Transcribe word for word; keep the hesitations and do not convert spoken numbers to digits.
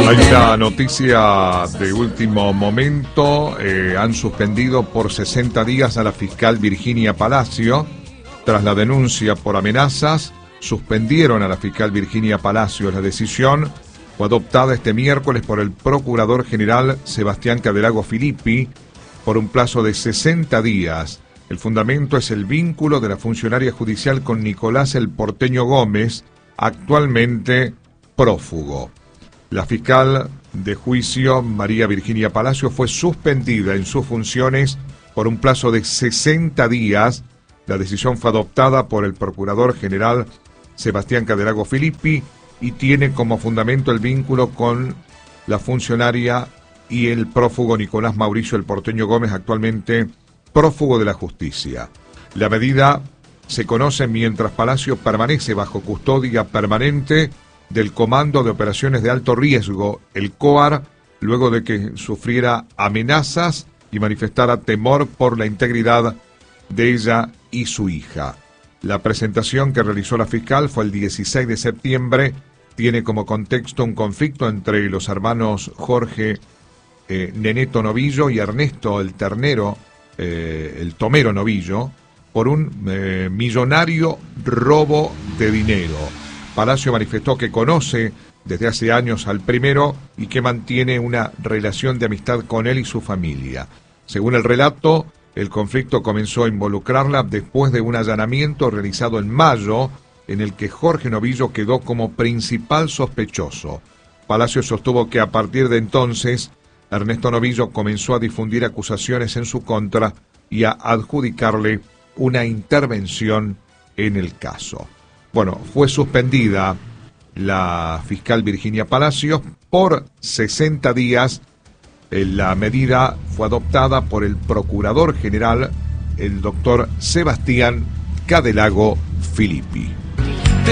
Hay una noticia de último momento. Eh, han suspendido por sesenta días a la fiscal Virginia Palacio. Tras la denuncia por amenazas, suspendieron a la fiscal Virginia Palacio. La decisión fue adoptada este miércoles por el procurador general Sebastián Cadelago Filippi por un plazo de sesenta días. El fundamento es el vínculo de la funcionaria judicial con Nicolás el Porteño Gómez, actualmente prófugo. La fiscal de juicio, María Virginia Palacio, fue suspendida en sus funciones por un plazo de sesenta días. La decisión fue adoptada por el procurador general Sebastián Cadelago Filippi y tiene como fundamento el vínculo con la funcionaria y el prófugo Nicolás Mauricio el Porteño Gómez, actualmente prófugo de la justicia. La medida se conoce mientras Palacio permanece bajo custodia permanente del Comando de Operaciones de Alto Riesgo, el COAR, luego de que sufriera amenazas y manifestara temor por la integridad de ella y su hija. La presentación que realizó la fiscal fue el dieciséis de septiembre, tiene como contexto un conflicto entre los hermanos Jorge eh, Neneto Novillo y Ernesto el Ternero, eh, el Tomero Novillo, por un eh, millonario robo de dinero. Palacio manifestó que conoce desde hace años al primero y que mantiene una relación de amistad con él y su familia. Según el relato, el conflicto comenzó a involucrarla después de un allanamiento realizado en mayo, en el que Jorge Novillo quedó como principal sospechoso. Palacio sostuvo que a partir de entonces, Ernesto Novillo comenzó a difundir acusaciones en su contra y a adjudicarle una intervención en el caso. Bueno, fue suspendida la fiscal Virginia Palacios por sesenta días. La medida fue adoptada por el procurador general, el doctor Sebastián Cadelago Filippi.